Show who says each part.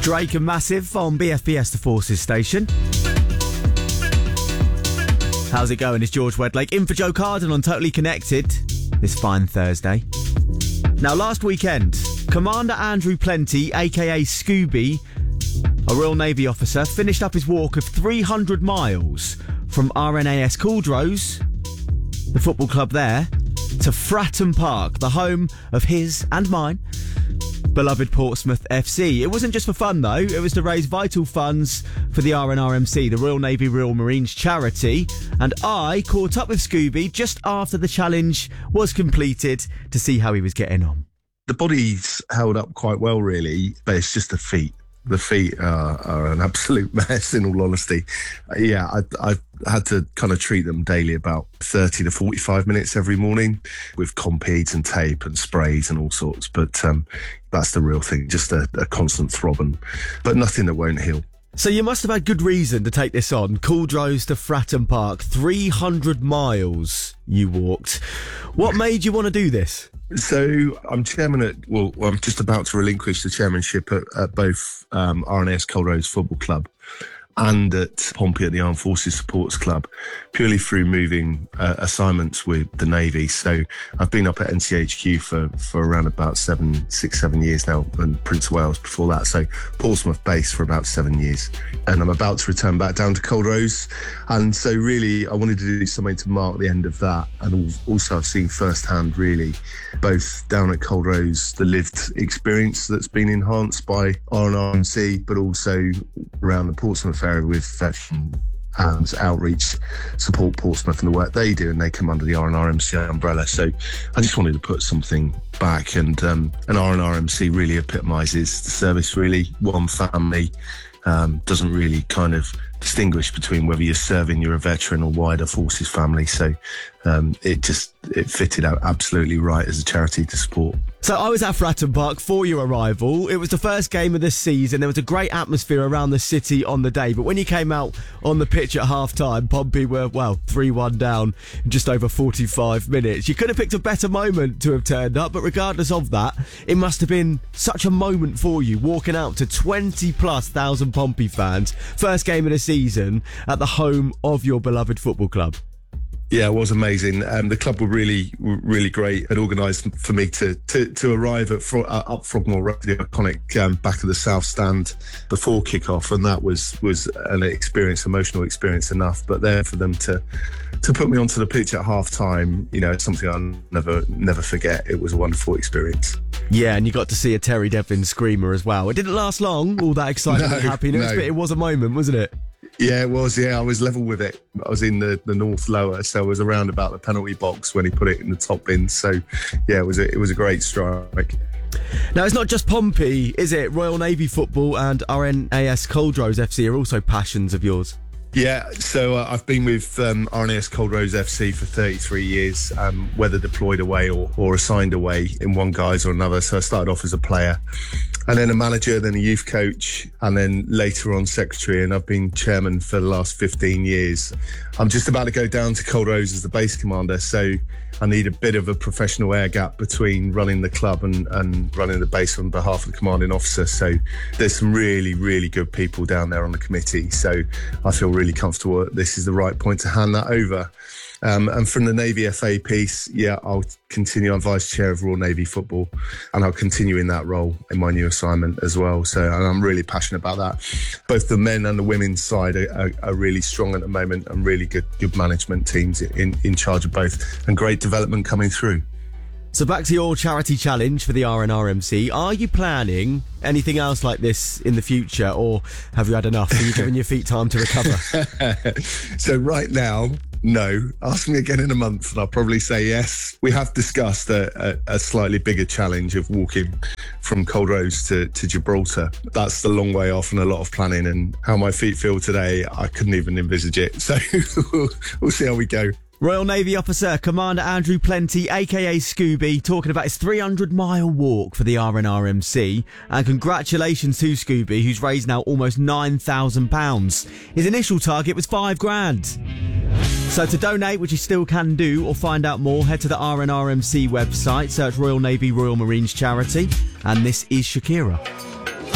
Speaker 1: Drake and Massive on BFBS The Forces station. How's it going? It's George Wedlake in for Joe Carden on Totally Connected this fine Thursday. Now, last weekend, Commander Andrew Plenty, aka Scooby, a Royal Navy officer, finished up his walk of 300 miles from RNAS Caldrose, the football club there, to Fratton Park, the home of his and mine beloved Portsmouth FC. It wasn't just for fun though, it was to raise vital funds for the RNRMC, the Royal Navy Royal Marines charity, and I caught up with Scooby just after the challenge was completed to see how he was getting on.
Speaker 2: The body's held up quite well really, but it's just the feet. The feet are an absolute mess, in all honesty. I've had to kind of treat them daily about 30 to 45 minutes every morning with compedes and tape and sprays and all sorts. But that's the real thing, just a constant throbbing, but nothing that won't heal.
Speaker 1: So you must have had good reason to take this on. Caldrose to Fratton Park, 300 miles you walked. What made you want to do this?
Speaker 2: So I'm I'm just about to relinquish the chairmanship at both RNAS Caldrose Football Club and at Pompey at the Armed Forces Supports Club, purely through moving assignments with the Navy. So I've been up at NCHQ for around about 7 years now, and Prince of Wales before that. So Portsmouth base for about 7 years. And I'm about to return back down to Caldrose. And so really I wanted to do something to mark the end of that. And also I've seen firsthand really, both down at Caldrose, the lived experience that's been enhanced by RNRMC, but also around the Portsmouth area with veteran and outreach support Portsmouth and the work they do, and they come under the RNRMC umbrella. So I just wanted to put something back, and RNRMC really epitomises the service, really. One family, doesn't really kind of distinguish between whether you're serving, you're a veteran or wider forces family. So it fitted out absolutely right as a charity to support.
Speaker 1: So I was at Fratton Park for your arrival. It was the first game of the season. There was a great atmosphere around the city on the day. But when you came out on the pitch at half-time, Pompey were, 3-1 down in just over 45 minutes. You could have picked a better moment to have turned up, but regardless of that, it must have been such a moment for you, walking out to 20+ thousand Pompey fans. First game of the season at the home of your beloved football club.
Speaker 2: Yeah, it was amazing. The club were really great and organised for me to arrive at up Frogmore Road, the iconic back of the South Stand before kick-off, and that was an emotional experience enough. But there for them to put me onto the pitch at half-time, it's something I'll never forget. It was a wonderful experience.
Speaker 1: Yeah, and you got to see a Terry Devlin screamer as well. It didn't last long, all that excitement and happiness, but it was a moment, wasn't it?
Speaker 2: Yeah, it was. Yeah, I was level with it. I was in the north lower, so I was around about the penalty box when he put it in the top bin. So, yeah, it was a great strike.
Speaker 1: Now, it's not just Pompey, is it? Royal Navy football and RNAS Caldrose FC are also passions of yours.
Speaker 2: Yeah, so I've been with RNAS Caldrose FC for 33 years, whether deployed away or assigned away in one guise or another. So I started off as a player, and then a manager, then a youth coach, and then later on secretary, and I've been chairman for the last 15 years. I'm just about to go down to Caldrose as the base commander, so I need a bit of a professional air gap between running the club and running the base on behalf of the commanding officer. So there's some really, really good people down there on the committee, so I feel really comfortable that this is the right point to hand that over. And from the Navy FA piece, I'll continue. I'm Vice Chair of Royal Navy Football, and I'll continue in that role in my new assignment as well. So and I'm really passionate about that. Both the men and the women's side are really strong at the moment, and really good management teams in charge of both, and great development coming through.
Speaker 1: So back to your charity challenge for the RNRMC. Are you planning anything else like this in the future, or have you had enough? Are you giving your feet time to recover?
Speaker 2: So right now, no. Ask me again in a month and I'll probably say yes. We have discussed a slightly bigger challenge of walking from Caldrose to Gibraltar. That's the long way off and a lot of planning, and how my feet feel today, I couldn't even envisage it. So we'll see how we go.
Speaker 1: Royal Navy officer Commander Andrew Plenty, aka Scooby, talking about his 300-mile walk for the RNRMC. And congratulations to Scooby, who's raised now almost £9,000. His initial target was £5,000. So to donate, which you still can do, or find out more, head to the RNRMC website, search Royal Navy Royal Marines Charity. And this is Shakira.